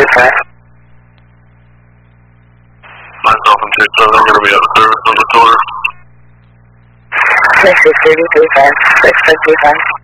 3335. Myself and 67, I'm going to be out of service on the tour. 663335, 6535.